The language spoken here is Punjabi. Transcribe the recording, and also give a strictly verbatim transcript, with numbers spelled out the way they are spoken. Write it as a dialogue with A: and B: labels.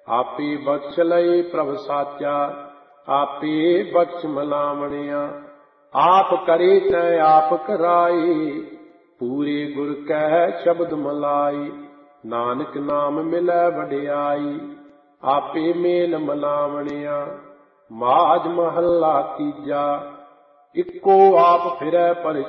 A: ਆਪੇ ਬਖਸ਼ ਲਏ ਪ੍ਰਭ ਸਾਚਾ, ਆਪੇ ਬਖਸ਼ ਮਲਾਵਣਿਆ। ਆਪ ਕਰੇ ਤੈ ਆਪ ਕਰਾਏ, ਪੂਰੇ ਗੁਰ ਕੈ ਸ਼ਬਦ ਮਲਾਈ। ਨਾਨਕ ਨਾਮ ਮਿਲੈ ਵਡਿਆਈ, ਆਪੇ ਮੇਲ ਮਲਾਵਣਿਆ। ਮਾਝ ਮਹੱਲਾ ਤੀਜਾ। ਇੱਕੋ ਆਪ ਫਿਰੈ ਪਰ